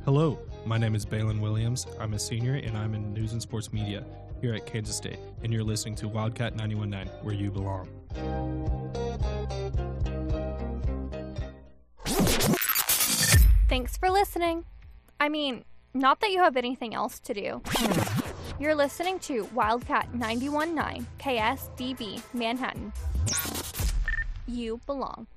Hello, my name is Balin Williams. I'm a senior and I'm in news and sports media here at Kansas State, and you're listening to Wildcat 91.9, where you belong. Thanks for listening. I mean, not that you have anything else to do. You're listening to Wildcat 91.9 KSDB Manhattan. You belong.